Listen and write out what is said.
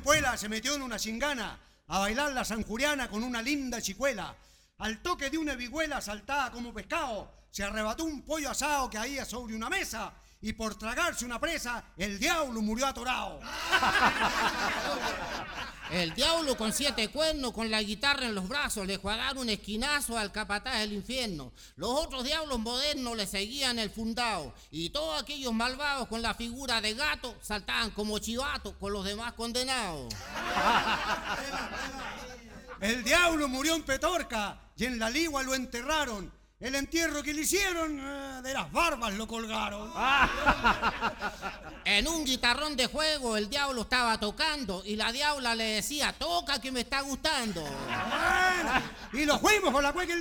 escuela se metió en una chingana a bailar la sanjuriana con una linda chicuela. Al toque de una vihuela saltada como pescado, se arrebató un pollo asado que había sobre una mesa y por tragarse una presa, el diablo murió atorado. El diablo con 7 cuernos, con la guitarra en los brazos, le fue a dar un esquinazo al capataz del infierno. Los otros diablos modernos le seguían el fundado y todos aquellos malvados con la figura de gato saltaban como chivatos con los demás condenados. El diablo murió en Petorca y en la ligua lo enterraron. El entierro que le hicieron, de las barbas lo colgaron. En un guitarrón de juego el diablo estaba tocando y la diabla le decía, toca que me está gustando. Y lo fuimos con la cueca.